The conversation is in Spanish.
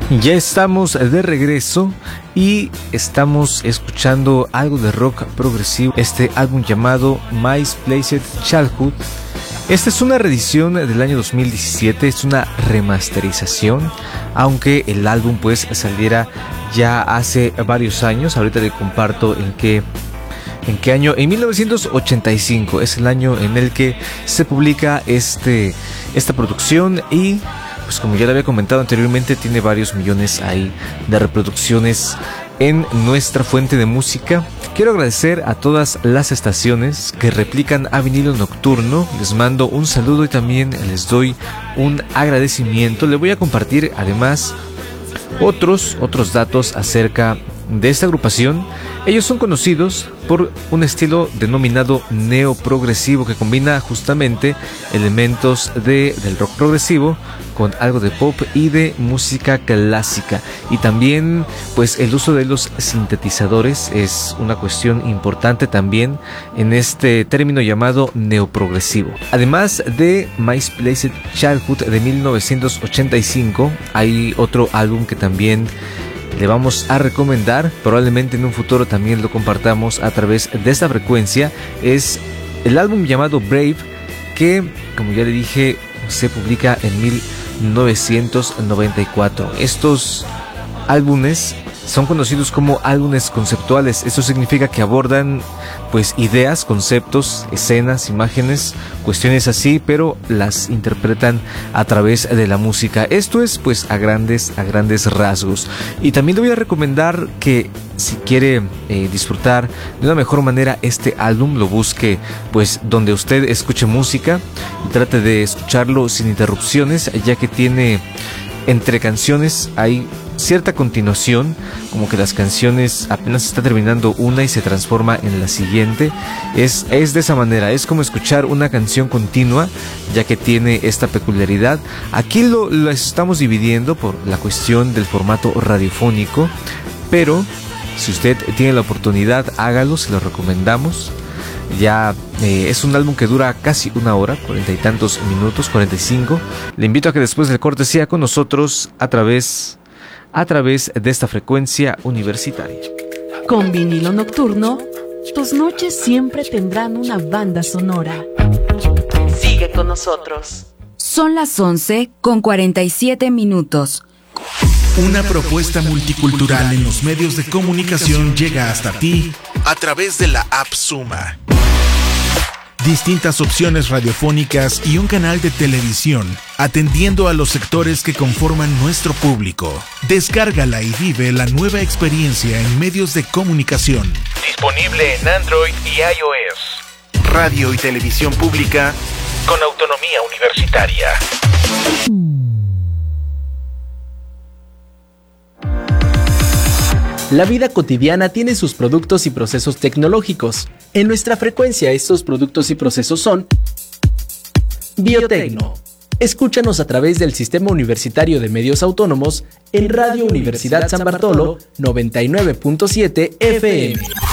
Ya estamos de regreso y estamos escuchando algo de rock progresivo, este álbum llamado Misplaced Childhood. Esta es una reedición del año 2017, es una remasterización, aunque el álbum pues saliera ya hace varios años. Ahorita le comparto en qué año. En 1985 es el año en el que se publica esta producción y pues como ya le había comentado anteriormente, tiene varios millones ahí de reproducciones en nuestra fuente de música. Quiero agradecer a todas las estaciones que replican a Vinilo Nocturno. Les mando un saludo y también les doy un agradecimiento. Le voy a compartir además otros datos acerca de esta agrupación. Ellos son conocidos por un estilo denominado neoprogresivo que combina justamente elementos del rock progresivo con algo de pop y de música clásica, y también pues el uso de los sintetizadores es una cuestión importante también en este término llamado neoprogresivo. Además de Misplaced Childhood de 1985, hay otro álbum que también le vamos a recomendar, probablemente en un futuro también lo compartamos a través de esta frecuencia. Es el álbum llamado Brave, que como ya le dije se publica en 1994. Estos álbumes son conocidos como álbumes conceptuales. Eso significa que abordan pues ideas, conceptos, escenas, imágenes, cuestiones así, pero las interpretan a través de la música. Esto es pues a grandes rasgos. Y también le voy a recomendar que si quiere disfrutar de una mejor manera este álbum, lo busque pues donde usted escuche música y trate de escucharlo sin interrupciones, ya que tiene entre canciones hay cierta continuación, como que las canciones apenas está terminando una y se transforma en la siguiente. Es de esa manera, es como escuchar una canción continua, ya que tiene esta peculiaridad. Aquí lo estamos dividiendo por la cuestión del formato radiofónico, pero si usted tiene la oportunidad, hágalo, se lo recomendamos. Ya es un álbum que dura casi una hora, 40 y tantos minutos, 45. Le invito a que después del corte sea con nosotros a través de esta frecuencia universitaria. Con Vinilo Nocturno, tus noches siempre tendrán una banda sonora. Sigue con nosotros. Son las 11:47. Una propuesta multicultural en los medios de comunicación llega hasta ti a través de la app Suma. Distintas opciones radiofónicas y un canal de televisión, atendiendo a los sectores que conforman nuestro público. Descárgala y vive la nueva experiencia en medios de comunicación. Disponible en Android y iOS. Radio y televisión pública con autonomía universitaria. La vida cotidiana tiene sus productos y procesos tecnológicos. En nuestra frecuencia, estos productos y procesos son Biotecno. Escúchanos a través del Sistema Universitario de Medios Autónomos en Radio Universidad San Bartolo 99.7 FM.